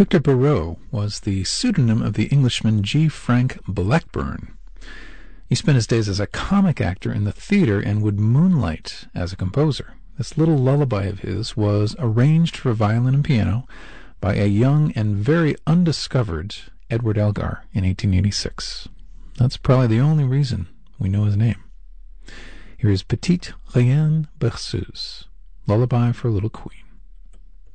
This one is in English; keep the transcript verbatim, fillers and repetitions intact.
Victor Barreau was the pseudonym of the Englishman G. Frank Blackburn. He spent his days as a comic actor in the theater and would moonlight as a composer. This little lullaby of his was arranged for violin and piano by a young and very undiscovered Edward Elgar in eighteen eighty-six. That's probably the only reason we know his name. Here is Petite Reine Berceuse, Lullaby for Little Queen.